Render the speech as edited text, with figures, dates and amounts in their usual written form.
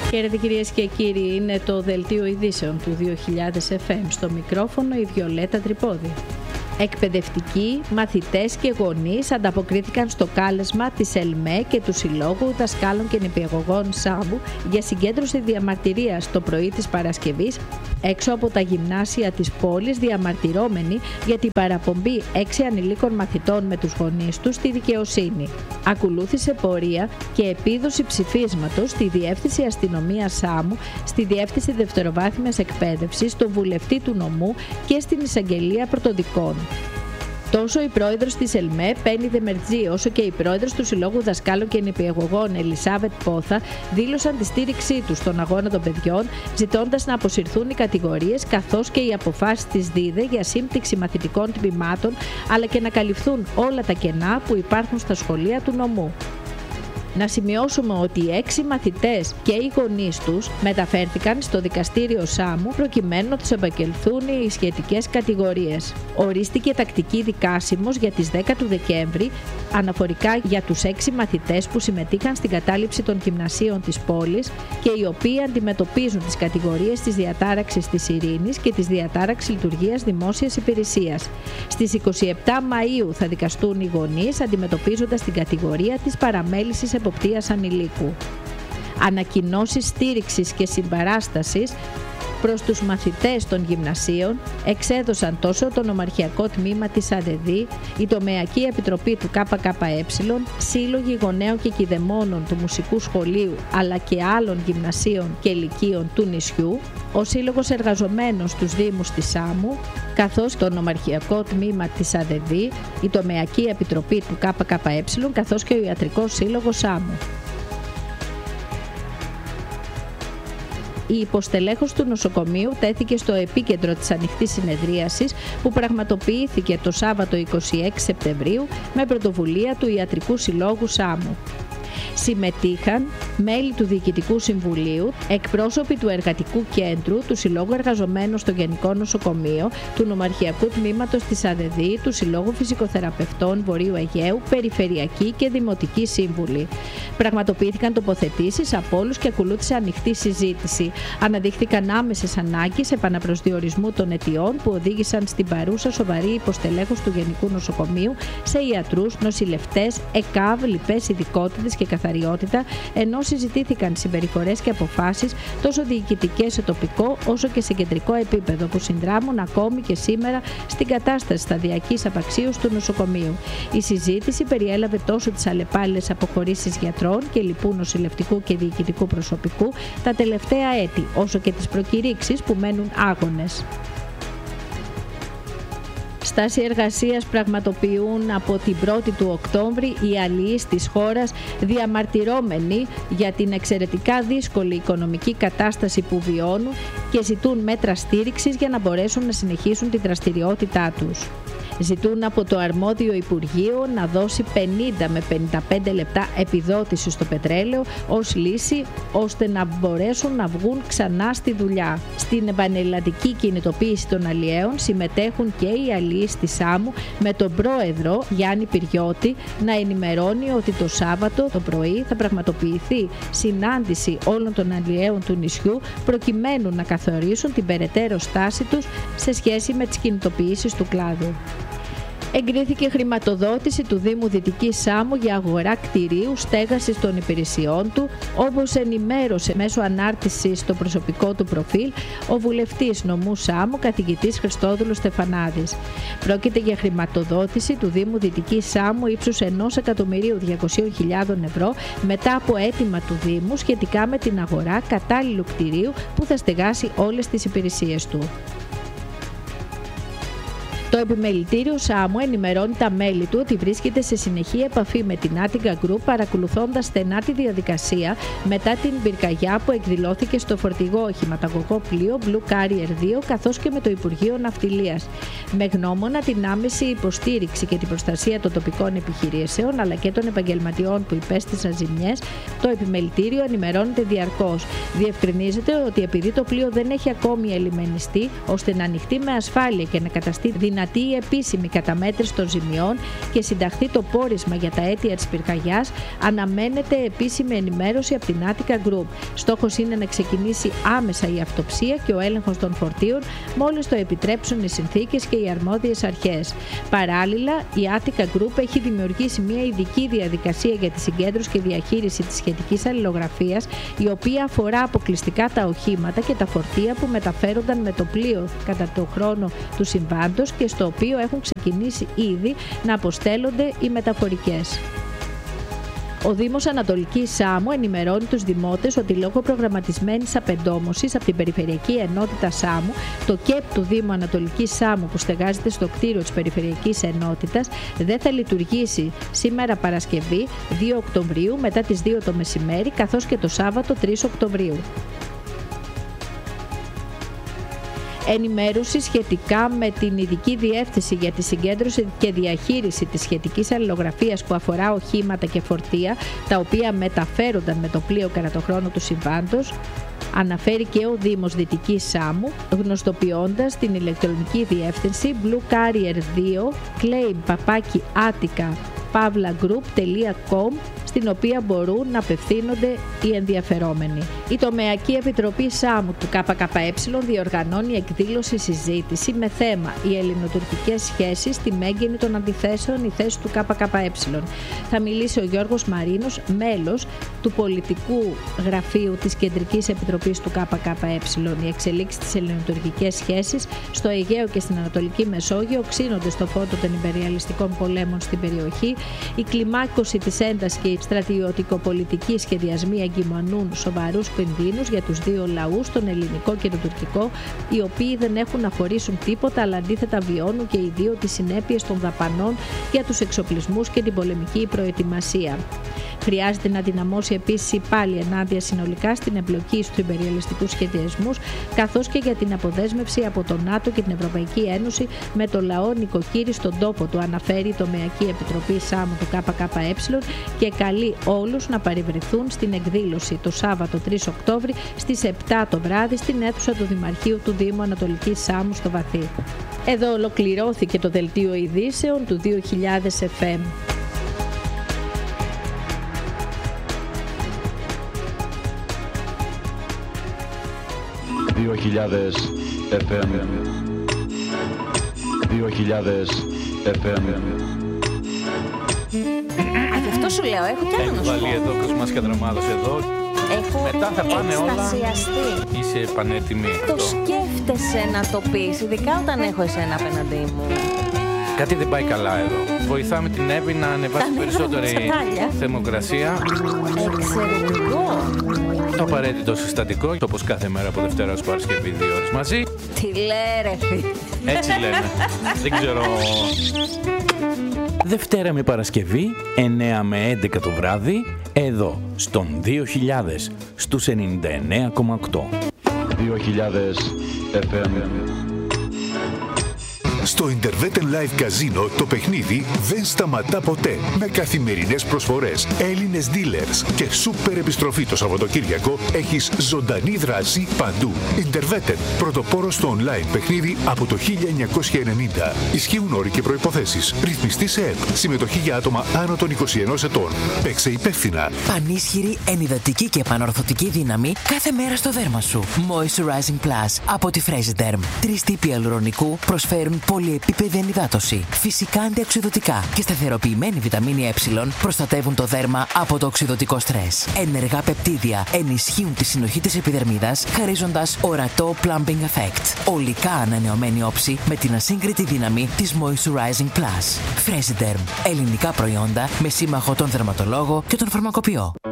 Χαίρετε κυρίες και κύριοι, είναι το Δελτίο Ειδήσεων του 2000 FM. Στο μικρόφωνο η Βιολέτα Τρυπόδη. Εκπαιδευτικοί, μαθητές και γονείς ανταποκρίθηκαν στο κάλεσμα της ΕΛΜΕ και του Συλλόγου Δασκάλων και Νηπιαγωγών Σάμου για συγκέντρωση διαμαρτυρίας το πρωί της Παρασκευής έξω από τα γυμνάσια της πόλης, διαμαρτυρώμενοι για την παραπομπή 6 ανηλίκων μαθητών με τους γονείς τους στη δικαιοσύνη. Ακολούθησε πορεία και επίδοση ψηφίσματος στη Διεύθυνση Αστυνομίας Σάμου, στη Διεύθυνση Δευτεροβάθμιας Εκπαίδευσης, στο Βουλευτή του Νομού και στην Εισαγγελία Πρωτοδικών. Τόσο η πρόεδρος της ΕΛΜΕ, Πέννη Δεμερτζή, όσο και η πρόεδρος του Συλλόγου Δασκάλων και Νηπιαγωγών, Ελισάβετ Πόθα, δήλωσαν τη στήριξή τους στον αγώνα των παιδιών, ζητώντας να αποσυρθούν οι κατηγορίες καθώς και οι αποφάσεις της ΔΙΔΕ για σύμπτυξη μαθητικών τμήματων, αλλά και να καλυφθούν όλα τα κενά που υπάρχουν στα σχολεία του νομού. Να σημειώσουμε ότι οι 6 μαθητές και οι γονείς τους μεταφέρθηκαν στο δικαστήριο Σάμου προκειμένου να τους επαγγελθούν οι σχετικές κατηγορίες. Ορίστηκε τακτική δικάσιμος για τις 10 του Δεκέμβρη αναφορικά για τους 6 μαθητές που συμμετείχαν στην κατάληψη των γυμνασίων της πόλης και οι οποίοι αντιμετωπίζουν τις κατηγορίες της διατάραξης της ειρήνης και της διατάραξης λειτουργίας δημόσιας υπηρεσίας. Στις 27 Μαΐου θα δικαστούν οι γονείς αντιμετωπίζοντας την κατηγορία της παραμέλησης εποπτείας ανηλίκου. Ανακοινώσεις στήριξης και συμπαράστασης προς τους μαθητές των γυμνασίων εξέδωσαν τόσο το Νομαρχιακό Τμήμα της ΑΔΕΔΗ, η Τομεακή Επιτροπή του ΚΚΕ, Σύλλογοι Γονέων και Κηδεμόνων του Μουσικού Σχολείου αλλά και άλλων γυμνασίων και λυκείων του νησιού, ο Σύλλογος Εργαζομένων στους Δήμους της Σάμου, καθώς το Νομαρχιακό Τμήμα της ΑΔΕΔΗ, η Τομεακή Επιτροπή του ΚΚΕ, καθώς και ο Ιατρικός Σύλλογος Σάμου. Η υποστελέχος του νοσοκομείου τέθηκε στο επίκεντρο της ανοιχτής συνεδρίασης που πραγματοποιήθηκε το Σάββατο 26 Σεπτεμβρίου με πρωτοβουλία του Ιατρικού Συλλόγου Σάμου. Συμμετείχαν μέλη του Διοικητικού Συμβουλίου, εκπρόσωποι του Εργατικού Κέντρου, του Συλλόγου Εργαζομένων στο Γενικό Νοσοκομείο, του Νομαρχιακού Τμήματος της ΑΔΕΔΗ, του Συλλόγου Φυσικοθεραπευτών Βορείου Αιγαίου, Περιφερειακοί και Δημοτικοί Σύμβουλοι. Πραγματοποιήθηκαν τοποθετήσεις από όλους και ακολούθησε ανοιχτή συζήτηση. Αναδείχθηκαν άμεσες ανάγκες επαναπροσδιορισμού των αιτιών που οδήγησαν στην παρούσα σοβαρή υποστελέχωση του Γενικού Νοσοκομείου σε ιατρούς, νοσηλευτές, ΕΚΑΒ, λοιπές ειδικότητες και καθαριότητα, ενώ συζητήθηκαν συμπεριφορές και αποφάσεις τόσο διοικητικές σε τοπικό όσο και σε κεντρικό επίπεδο που συνδράμουν ακόμη και σήμερα στην κατάσταση σταδιακής απαξίωσης του νοσοκομείου. Η συζήτηση περιέλαβε τόσο τις αλλεπάλληλες αποχωρήσεις γιατρών και λοιπού νοσηλευτικού και διοικητικού προσωπικού τα τελευταία έτη, όσο και τις προκηρύξεις που μένουν άγονες. Στάση εργασίας πραγματοποιούν από την 1η του Οκτώβρη οι αλληλείς της χώρας, διαμαρτυρώμενοι για την εξαιρετικά δύσκολη οικονομική κατάσταση που βιώνουν και ζητούν μέτρα στήριξης για να μπορέσουν να συνεχίσουν τη δραστηριότητά τους. Ζητούν από το αρμόδιο Υπουργείο να δώσει 50 με 55 λεπτά επιδότηση στο πετρέλαιο ως λύση ώστε να μπορέσουν να βγουν ξανά στη δουλειά. Στην επανελλαδική κινητοποίηση των αλλιέων συμμετέχουν και οι αλλιείς της Σάμου με τον πρόεδρο Γιάννη Πυριώτη να ενημερώνει ότι το Σάββατο το πρωί θα πραγματοποιηθεί συνάντηση όλων των αλλιέων του νησιού προκειμένου να καθορίσουν την περαιτέρω στάση τους σε σχέση με τις κινητοποιήσεις του κλάδου. Εγκρίθηκε χρηματοδότηση του Δήμου Δυτικής Σάμου για αγορά κτηρίου στέγασης των υπηρεσιών του, όπως ενημέρωσε μέσω ανάρτησης στο προσωπικό του προφίλ ο βουλευτής νομού Σάμου, καθηγητής Χριστόδουλος Στεφανάδης. Πρόκειται για χρηματοδότηση του Δήμου Δυτικής Σάμου ύψους 1.200.000 ευρώ μετά από αίτημα του Δήμου σχετικά με την αγορά κατάλληλου κτηρίου που θα στεγάσει όλες τις υπηρεσίες του. Το Επιμελητήριο Σάμου ενημερώνει τα μέλη του ότι βρίσκεται σε συνεχή επαφή με την Attica Group, παρακολουθώντας στενά τη διαδικασία μετά την πυρκαγιά που εκδηλώθηκε στο φορτηγό οχηματαγωγό πλοίο Blue Carrier 2 καθώς και με το Υπουργείο Ναυτιλίας. Με γνώμονα την άμεση υποστήριξη και την προστασία των τοπικών επιχειρήσεων αλλά και των επαγγελματιών που υπέστησαν ζημιές, το Επιμελητήριο ενημερώνεται διαρκώς. Διευκρινίζεται ότι επειδή το πλοίο δεν έχει ακόμη ελιμενιστεί ώστε να ανοιχτεί με ασφάλεια και να καταστεί δυνατή δυνατή η επίσημη καταμέτρηση των ζημιών και συνταχθεί το πόρισμα για τα αίτια της πυρκαγιάς, αναμένεται επίσημη ενημέρωση από την Attica Group. Στόχος είναι να ξεκινήσει άμεσα η αυτοψία και ο έλεγχος των φορτίων μόλις το επιτρέψουν οι συνθήκες και οι αρμόδιες αρχές. Παράλληλα, η Attica Group έχει δημιουργήσει μια ειδική διαδικασία για τη συγκέντρωση και διαχείριση της σχετικής αλληλογραφίας, η οποία αφορά αποκλειστικά τα οχήματα και τα φορτία που μεταφέρονταν με το πλοίο κατά το χρόνο του συμβάντος και στο οποίο έχουν ξεκινήσει ήδη να αποστέλλονται οι μεταφορικές. Ο Δήμος Ανατολικής Σάμου ενημερώνει τους δημότες ότι λόγω προγραμματισμένης απεντόμωσης από την Περιφερειακή Ενότητα Σάμου, το ΚΕΠ του Δήμου Ανατολικής Σάμου που στεγάζεται στο κτίριο της Περιφερειακής Ενότητας δεν θα λειτουργήσει σήμερα Παρασκευή 2 Οκτωβρίου μετά τις 2 το μεσημέρι, καθώς και το Σάββατο 3 Οκτωβρίου. Ενημέρωση σχετικά με την ειδική διεύθυνση για τη συγκέντρωση και διαχείριση της σχετικής αλληλογραφίας που αφορά οχήματα και φορτία, τα οποία μεταφέρονταν με το πλοίο κατά το χρόνο του συμβάντος, αναφέρει και ο Δήμος Δυτικής Σάμου, γνωστοποιώντας την ηλεκτρονική διεύθυνση bluecarrier2 claim@attica-group.com, στην οποία μπορούν να απευθύνονται οι ενδιαφερόμενοι. Η Τομεακή Επιτροπή Σάμου του ΚΚΕ διοργανώνει εκδήλωση συζήτηση με θέμα οι ελληνοτουρκικές σχέσεις, τη μέγενη των αντιθέσεων, η θέση του ΚΚΕ. Θα μιλήσει ο Γιώργος Μαρίνος, μέλος του πολιτικού γραφείου της Κεντρικής Επιτροπής του ΚΚΕ. Οι εξελίξεις στις ελληνοτουρκικές σχέσεις στο Αιγαίο και στην Ανατολική Μεσόγειο οξύνονται στο φόντο των υπεριαλιστικών πολέμων στην περιοχή. Η κλιμάκωση της έντασης και οι στρατιωτικοπολιτικοί σχεδιασμοί εγκυμονούν σοβαρούς κινδύνους για τους δύο λαούς, τον ελληνικό και τον τουρκικό, οι οποίοι δεν έχουν να χωρίσουν τίποτα, αλλά αντίθετα βιώνουν και οι δύο τις συνέπειες των δαπανών για τους εξοπλισμούς και την πολεμική προετοιμασία. Χρειάζεται να δυναμώσει επίσης πάλι ενάντια συνολικά στην εμπλοκή στους υπεριαλιστικούς σχεδιασμούς, καθώς και για την αποδέσμευση από το ΝΑΤΟ και την Ευρωπαϊκή Ένωση με το λαό νοικοκύρη στον τόπο του, αναφέρει η Τομεακή Επιτροπή Σάμου του ΚΚΕ και καλεί όλους να παρευρεθούν στην εκδήλωση το Σάββατο 3 Οκτώβρη στις 7 το βράδυ στην αίθουσα του Δημαρχείου του Δήμου Ανατολικής Σάμου στο Βαθύ. Εδώ ολοκληρώθηκε το δελτίο ειδήσεων του 2000 FM. FM 2000 FM. Γι' αυτό σου λέω, έχω κι άλλο να σου πω. Έχει βάλει εδώ Κοσμάς Καδρομάδος εδώ. Μετά θα πάνε όλα. Είσαι πανέτοιμη. Το σκέφτεσαι να το πεις, ειδικά όταν έχω εσένα απέναντί μου. Κάτι δεν πάει καλά εδώ. Βοηθάμε την Εύη να ανεβάσει περισσότερη θερμοκρασία. Εξαιρετικό. Το απαραίτητο συστατικό, όπως κάθε μέρα από Δευτέρα ως Παρασκευή 2 ώρες μαζί. Τι λέει ρε φίλε. Έτσι λένε. Δεν ξέρω. Δευτέρα με Παρασκευή, 9 με 11 το βράδυ, εδώ, στον 2000, στους 99,8. 2000 FM. Στο Interveten Live Casino το παιχνίδι δεν σταματά ποτέ. Με καθημερινές προσφορές, Έλληνες dealers και σούπερ επιστροφή το Σαββατοκύριακο, έχεις ζωντανή δράση παντού. Interveten, πρωτοπόρος στο online παιχνίδι από το 1990. Ισχύουν όροι και προϋποθέσεις. Ρυθμιστή σε ΕΠ. Συμμετοχή για άτομα άνω των 21 ετών. Παίξε υπεύθυνα. Πανίσχυρη, ενυδατική και επανορθωτική δύναμη κάθε μέρα στο δέρμα σου. Moisturizing Plus από τη Fresiderm. 3 τύποι αλουρονικού προσφέρουν πολυεπίπεδη ενυδάτωση. Φυσικά αντιοξειδωτικά και σταθεροποιημένη βιταμίνη Ε προστατεύουν το δέρμα από το οξειδωτικό στρες. Ενεργά πεπτίδια ενισχύουν τη συνοχή της επιδερμίδας, χαρίζοντας ορατό plumping effect. Ολικά ανανεωμένη όψη με την ασύγκριτη δύναμη της Moisturizing Plus. Fresiderm. Ελληνικά προϊόντα με σύμμαχο τον δερματολόγο και τον φαρμακοποιό.